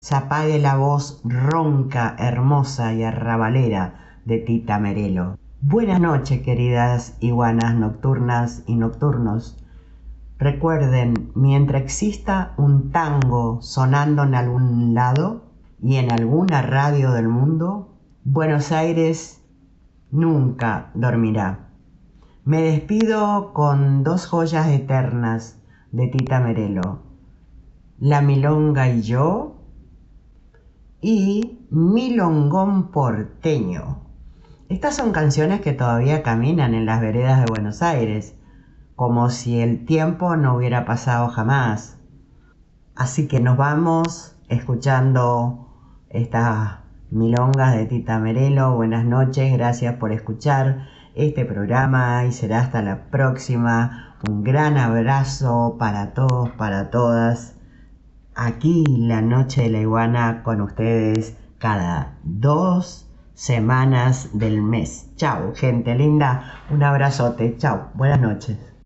se apague la voz ronca, hermosa y arrabalera de Tita Merelo. Buenas noches, queridas iguanas nocturnas y nocturnos. Recuerden, mientras exista un tango sonando en algún lado y en alguna radio del mundo, Buenos Aires nunca dormirá. Me despido con dos joyas eternas de Tita Merelo: La Milonga y yo y Milongón Porteño. Estas son canciones que todavía caminan en las veredas de Buenos Aires, como si el tiempo no hubiera pasado jamás. Así que nos vamos escuchando estas milongas de Tita Merelo. Buenas noches, gracias por escuchar este programa y será hasta la próxima. Un gran abrazo para todos, para todas. Aquí la Noche de la Iguana con ustedes cada 2 semanas del mes. Chau, gente linda. Un abrazote. Chau. Buenas noches.